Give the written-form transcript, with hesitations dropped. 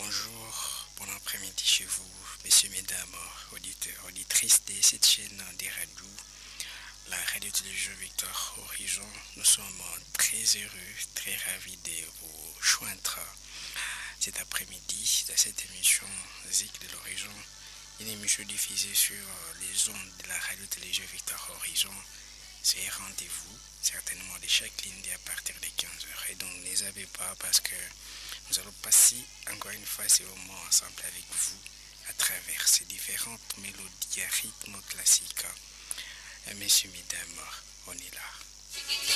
Bonjour, bon après-midi chez vous, messieurs, mesdames, auditeurs, auditrices de cette chaîne des radios, la radio-télévision Victor Horizon. Nous sommes très heureux, très ravis de vous joindre cet après-midi dans cette émission Zik de l'Horizon, une émission diffusée sur les ondes de la radio-télévision Victor Horizon. C'est un rendez-vous, certainement de chaque lundi à partir de 15h. Et donc, ne les avez pas parce que nous allons passer encore une fois ces moments ensemble avec vous à travers ces différentes mélodies à rythme classique. Messieurs, mesdames, on est là.